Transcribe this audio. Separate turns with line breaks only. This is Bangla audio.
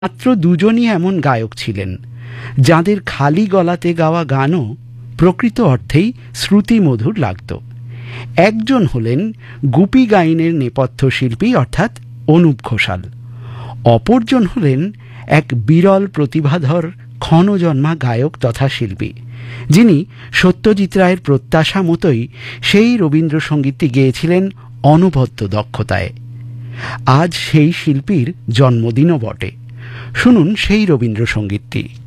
মাত্র দুজনই এমন গায়ক ছিলেন যাদের খালি গলাতে গাওয়া গানও প্রকৃত অর্থেই শ্রুতিমধুর লাগত। একজন হলেন গুপি গাইনের নেপথ্য শিল্পী অর্থাৎ অনুপ ঘোষাল, অপরজন হলেন এক বিরল প্রতিভাধর ক্ষণজন্মা গায়ক তথা শিল্পী, যিনি সত্যজিৎ রায়ের প্রত্যাশা মতোই সেই রবীন্দ্রসঙ্গীতটি গেয়েছিলেন অনবদ্য দক্ষতায়। আজ সেই শিল্পীর জন্মদিনও বটে। শুনুন সেই রবীন্দ্রসঙ্গীতটি।